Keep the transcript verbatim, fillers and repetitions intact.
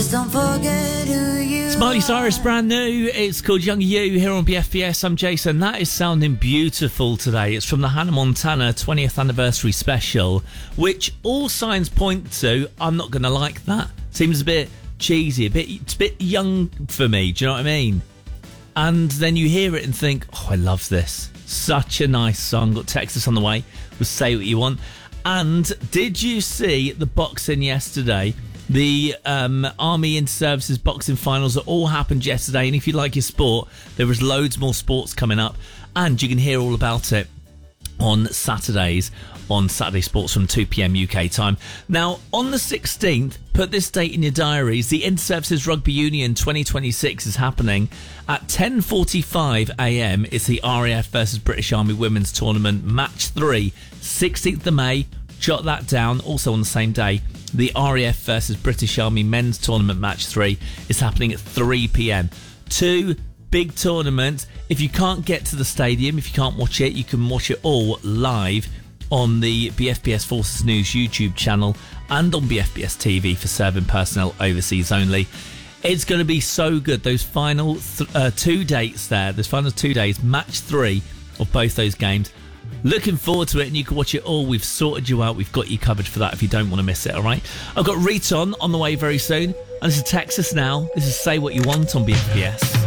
Don't forget who you Miley Cyrus, brand new. It's called Young You here on B F B S. I'm Jason. That is sounding beautiful today. It's from the Hannah Montana twentieth anniversary special, which all signs point to I'm not going to like that. Seems a bit cheesy, a bit, it's a bit young for me. Do you know what I mean? And then you hear it and think, oh, I love this. Such a nice song. Got Texas on the way. We'll Say What You Want. And did you see the boxing yesterday? The um, Army Inter-Services boxing finals that all happened yesterday. And if you like your sport, there was loads more sports coming up. And you can hear all about it on Saturdays, on Saturday Sports from two p.m. U K time. Now, on the sixteenth, put this date in your diaries, the Inter-Services Rugby Union twenty twenty-six is happening at ten forty-five a.m. It's the R A F versus British Army Women's Tournament, Match three, sixteenth of May. Jot that down. Also on the same day, the R A F versus British Army Men's Tournament Match three is happening at three p.m. Two big tournaments. If you can't get to the stadium, if you can't watch it, you can watch it all live on the B F B S Forces News YouTube channel and on B F B S T V for serving personnel overseas only. It's going to be so good. Those final th- uh, two dates there, those final two days, match three of both those games. Looking forward to it, and you can watch it all. We've sorted you out. We've got you covered for that if you don't want to miss it, all right? I've got Riton on the way very soon. And this is Texas now. This is Say What You Want on B F B S.